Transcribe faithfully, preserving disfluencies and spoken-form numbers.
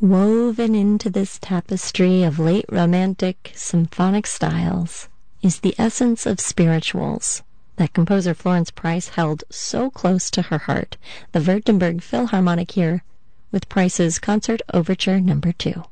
Woven into this tapestry of late Romantic symphonic styles is the essence of spirituals that composer Florence Price held so close to her heart. The Württemberg Philharmonic here with Price's Concert Overture Number two.